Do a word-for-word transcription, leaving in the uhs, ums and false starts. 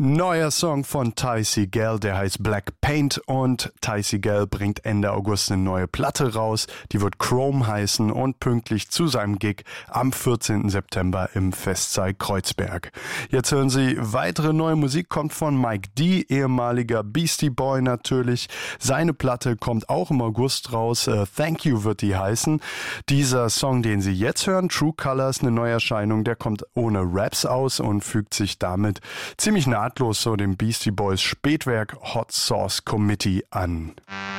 Neuer Song von Ty Segall, der heißt Black Paint und Ty Segall bringt Ende August eine neue Platte raus, die wird Chrome heißen und pünktlich zu seinem Gig am vierzehnten September im Festsaal Kreuzberg. Jetzt hören Sie, weitere neue Musik kommt von Mike D., ehemaliger Beastie Boy natürlich. Seine Platte kommt auch im August raus, uh, Thank You wird die heißen. Dieser Song, den Sie jetzt hören, True Colors, eine Neuerscheinung, der kommt ohne Raps aus und fügt sich damit ziemlich nahtlos so dem Beastie Boys Spätwerk Hot Sauce Committee an.